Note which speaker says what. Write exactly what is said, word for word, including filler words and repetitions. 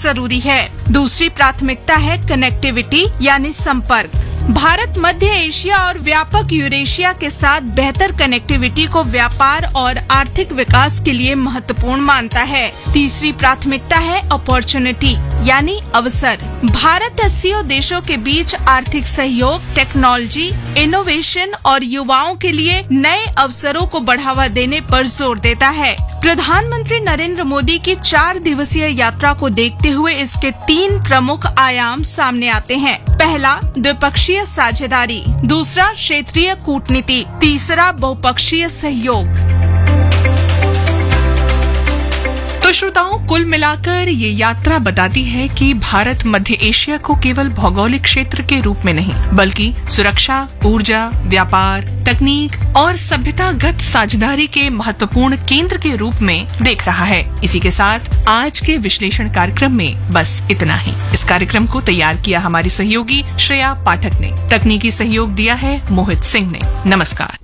Speaker 1: जरूरी है। दूसरी प्राथमिकता है कनेक्टिविटी यानी संपर्क। भारत मध्य एशिया और व्यापक यूरेशिया के साथ बेहतर कनेक्टिविटी को व्यापार और आर्थिक विकास के लिए महत्वपूर्ण मानता है। तीसरी प्राथमिकता है अपॉर्चुनिटी यानी अवसर। भारत अस्सियों देशों के बीच आर्थिक सहयोग, टेक्नोलॉजी, इनोवेशन और युवाओं के लिए नए अवसरों को बढ़ावा देने पर जोर देता है। प्रधानमंत्री नरेंद्र मोदी की चार दिवसीय यात्रा को देखते हुए इसके तीन प्रमुख आयाम सामने आते हैं। पहला, द्विपक्षीय साझेदारी। दूसरा, क्षेत्रीय कूटनीति। तीसरा, बहुपक्षीय सहयोग। तो श्रोताओं, कुल मिलाकर ये यात्रा बताती है कि भारत मध्य एशिया को केवल भौगोलिक क्षेत्र के रूप में नहीं, बल्कि सुरक्षा, ऊर्जा, व्यापार, तकनीक और सभ्यतागत साझेदारी के महत्वपूर्ण केंद्र के रूप में देख रहा है। इसी के साथ आज के विश्लेषण कार्यक्रम में बस इतना ही। इस कार्यक्रम को तैयार किया हमारी सहयोगी श्रेया पाठक ने, तकनीकी सहयोग दिया है मोहित सिंह ने। नमस्कार।